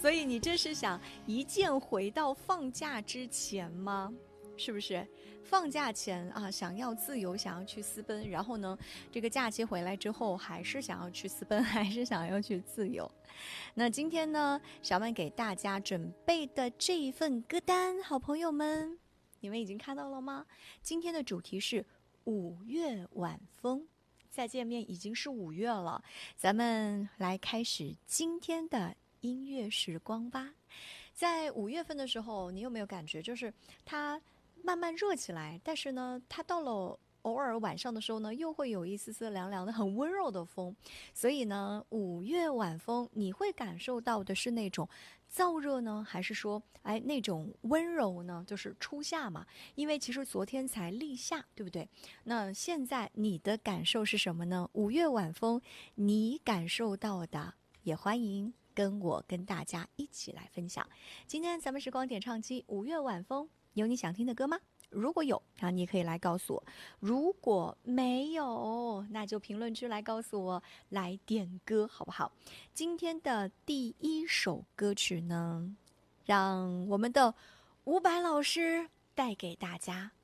所以你这是想一键回到放假之前吗？是不是放假前啊，想要自由，想要去私奔，然后呢，这个假期回来之后，还是想要去私奔，还是想要去自由？那今天呢，小曼给大家准备的这一份歌单，好朋友们，你们已经看到了吗？今天的主题是五月晚风。再见面已经是5月了，咱们来开始今天的音乐时光吧。在5月份的时候，你有没有感觉，就是它慢慢热起来，但是呢，它到了偶尔晚上的时候呢，又会有一丝丝凉凉的、很温柔的风。所以呢，5月晚风，你会感受到的是那种燥热呢，还是说，哎，那种温柔呢？就是初夏嘛，因为其实昨天才立夏，对不对？那现在你的感受是什么呢？5月晚风，你感受到的，也欢迎跟大家一起来分享。今天咱们时光点唱机5月晚风，有你想听的歌吗？如果有，你可以来告诉我；如果没有，那就评论区来告诉我，来点歌好不好？今天的第一首歌曲呢，让我们的伍佰老师带给大家